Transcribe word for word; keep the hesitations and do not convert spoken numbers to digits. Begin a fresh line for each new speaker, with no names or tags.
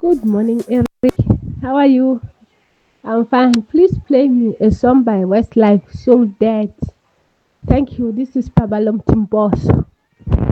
Good morning, Eric. How are you? I'm fine. Please play me a song by Westlife, Soul Dead. Thank you. This is Pabalom Boss.